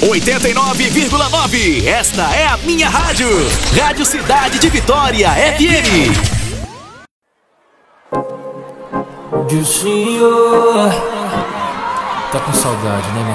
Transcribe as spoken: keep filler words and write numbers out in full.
oitenta e nove vírgula nove. Esta é a minha rádio. Rádio Cidade de Vitória, F M. De senhor. Tá com saudade, né, minha